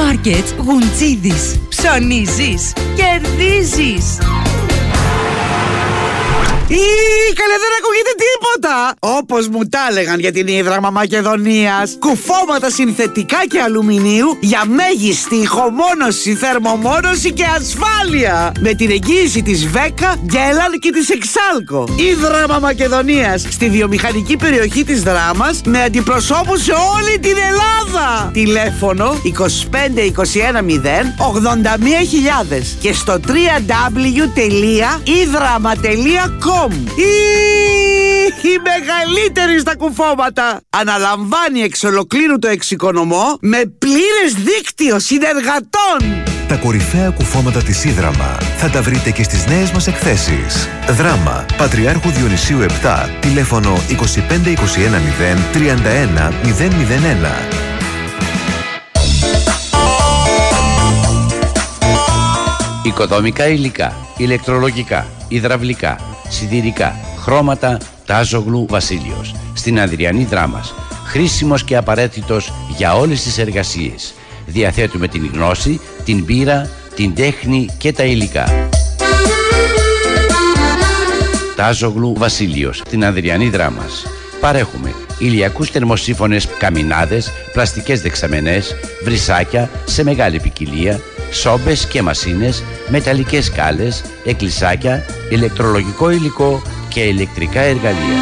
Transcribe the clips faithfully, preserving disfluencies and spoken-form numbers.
Μάρκετς Γουντζίδης. Ψωνίζεις, κερδίζεις. Ή, καλέ, δεν ακούγεται τίποτα. Όπως μου τα έλεγαν για την Ίδραμμα Μακεδονίας. Κουφώματα συνθετικά και αλουμινίου για μέγιστη ηχομόνωση, θερμομόνωση και ασφάλεια. Με την εγγύηση της Βέκα, Γκέλαν και της Εξάλκο. Ίδραμμα Μακεδονίας, στη βιομηχανική περιοχή της Δράμας, με αντιπροσώπους σε όλη την Ελλάδα. Τηλέφωνο είκοσι πέντε είκοσι ένα μηδέν ογδόντα μία χιλιάδες και στο double-u double-u double-u τελεία ίδραμμα τελεία com. Η μεγαλύτερη στα κουφώματα. Αναλαμβάνει εξ ολοκλήρου το εξοικονομό με πλήρες δίκτυο συνεργατών. Τα κορυφαία κουφώματα της Ίδραμμα θα τα βρείτε και στις νέες μας εκθέσεις. Δράμα, Πατριάρχου Διονυσίου επτά, τηλέφωνο είκοσι πέντε είκοσι ένα μηδέν τριάντα ένα μηδέν μηδέν ένα. Οικοδομικά υλικά, ηλεκτρολογικά, υδραυλικά, σιδηρικά, χρώματα, Τάζογλου Βασίλειος, στην Αδριανή Δράμας. Χρήσιμος και απαραίτητος για όλες τις εργασίες. Διαθέτουμε την γνώση, την πείρα, την τέχνη και τα υλικά. Τάζογλου Βασίλειος, στην Αδριανή Δράμας. Παρέχουμε ηλιακούς θερμοσύφωνες καμινάδες, πλαστικές δεξαμενές, βρυσάκια σε μεγάλη ποικιλία, σόμπες και μασίνες, μεταλλικές σκάλες, εκκλησάκια, ηλεκτρολογικό υλικό και ηλεκτρικά εργαλεία.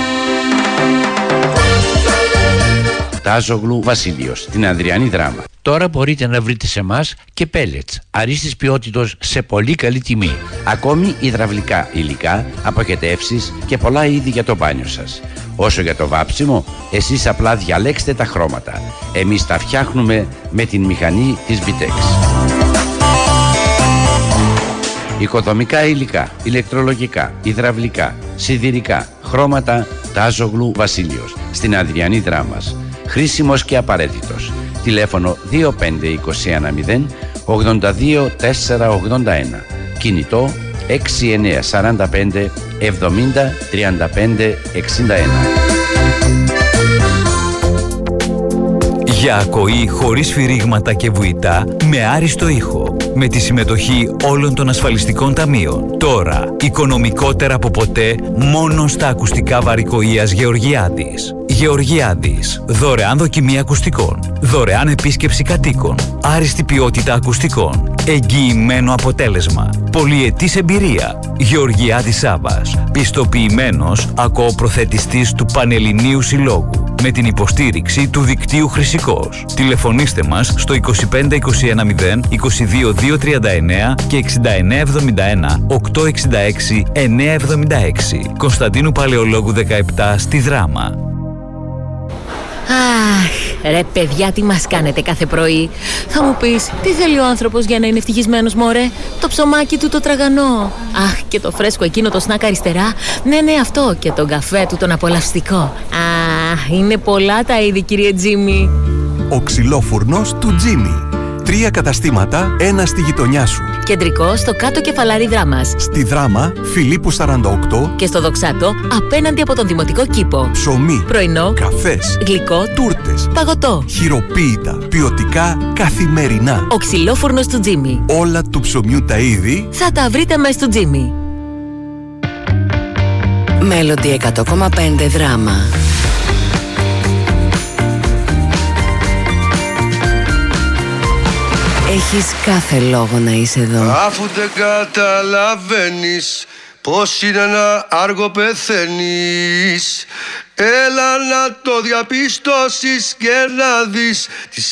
Τάζογλου Βασίλειος, στην Ανδριανή Δράμα. Τώρα μπορείτε να βρείτε σε μας και πέλετς αρίστης ποιότητος σε πολύ καλή τιμή. Ακόμη υδραυλικά υλικά, αποχετεύσεις και πολλά είδη για το μπάνιο σας. Όσο για το βάψιμο, εσείς απλά διαλέξτε τα χρώματα. Εμείς τα φτιάχνουμε με την μηχανή της Vitex. Οικοδομικά υλικά, ηλεκτρολογικά, υδραυλικά, σιδηρικά, χρώματα, Τάζογλου Βασίλειος, στην Αδριανή Δράμας. Χρήσιμος και απαραίτητος. Τηλέφωνο δύο πέντε είκοσι ένα μηδέν ογδόντα δύο τετρακόσια ογδόντα ένα. Κινητό έξι εννιά σαράντα πέντε εβδομήντα τριάντα πέντε εξήντα ένα. Για ακοή χωρίς φυρίγματα και βουητά, με άριστο ήχο. Με τη συμμετοχή όλων των ασφαλιστικών ταμείων. Τώρα, οικονομικότερα από ποτέ, μόνο στα ακουστικά βαρικοείας Γεωργιάδης. Γεωργιάδης. Δωρεάν δοκιμή ακουστικών. Δωρεάν επίσκεψη κατοίκων. Άριστη ποιότητα ακουστικών. Εγγυημένο αποτέλεσμα. Πολυετής εμπειρία. Γεωργιάδης Σάββας. Πιστοποιημένος ακοοπροθετιστής του Πανελληνίου Συλλόγου. Με την υποστήριξη του δικτύου Χρυσικός. Τηλεφωνήστε μας στο είκοσι πέντε είκοσι ένα μηδέν είκοσι δύο δύο τριάντα εννέα και εξήντα εννέα εβδομήντα ένα οκτακόσια εξήντα έξι εννιακόσια εβδομήντα έξι. Κωνσταντίνου Παλαιολόγου δεκαεπτά στη Δράμα. Αχ, ρε παιδιά, τι μας κάνετε κάθε πρωί. Θα μου πεις, τι θέλει ο άνθρωπος για να είναι ευτυχισμένος, μωρέ? Το ψωμάκι του το τραγανό. Αχ, και το φρέσκο εκείνο το σνακ αριστερά. Ναι, ναι, αυτό. Και τον καφέ του τον απολαυστικό. Αχ, είναι πολλά τα είδη, κύριε Τζίμι. Ο ξυλόφουρνος του Τζίμι. Τρία καταστήματα, ένα στη γειτονιά σου. Κεντρικό στο κάτω κεφαλάρι Δράμας. Στη Δράμα, Φιλίππου σαράντα οκτώ. Και στο Δοξάτο, απέναντι από τον Δημοτικό Κήπο. Ψωμί, πρωινό, καφές, γλυκό, τούρτες, παγωτό. χειροποίητα, ποιοτικά, καθημερινά. Ο ξυλόφουρνος του Τζίμι. Όλα του ψωμιού τα είδη θα τα βρείτε μέσα στο Τζίμι. Μέλοντι εκατό κόμμα πέντε Δράμα. Έχεις κάθε λόγο να είσαι εδώ. Αφού δεν καταλαβαίνεις πως είναι ένα άργο πεθαίνεις, έλα να το διαπιστώσεις και να δεις τις